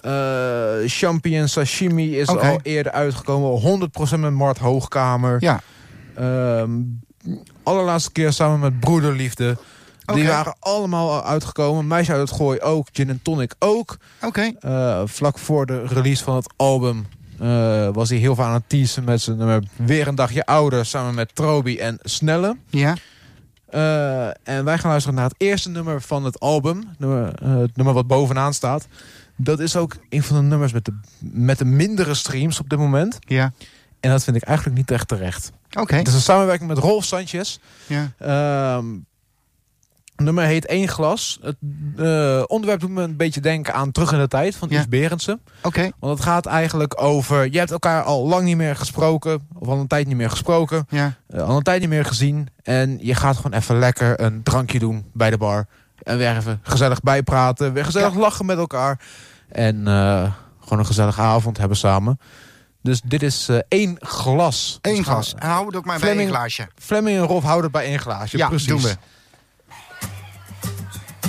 Champignon Sashimi is al eerder uitgekomen. 100% met Mart Hoogkamer. Ja. Allerlaatste keer samen met Broederliefde. Die waren allemaal al uitgekomen. Meisje uit het Gooi ook. Gin and Tonic ook. Vlak voor de release van het album was hij heel veel aan het teasen met zijn nummer Weer een dagje ouder. Samen met Trobi en Snelle. Ja. En wij gaan luisteren naar het eerste nummer van het album. Het nummer wat bovenaan staat. Dat is ook een van de nummers met de mindere streams op dit moment. Ja. En dat vind ik eigenlijk niet echt terecht. Het is een samenwerking met Rolf Sanchez. Ja. Het nummer heet 1 glas. Het onderwerp doet me een beetje denken aan Terug in de Tijd van Yves Berendsen. Want het gaat eigenlijk over... Je hebt elkaar al lang niet meer gesproken. Of al een tijd niet meer gesproken. Ja. Al een tijd niet meer gezien. En je gaat gewoon even lekker een drankje doen bij de bar. En weer even gezellig bijpraten. Weer gezellig lachen met elkaar. En gewoon een gezellige avond hebben samen. Dus dit is 1 glas. 1 glas. Hou het ook maar bij 1 glaasje. Flemming en Rolf houden het bij 1 glaasje. Ja, precies. doen we.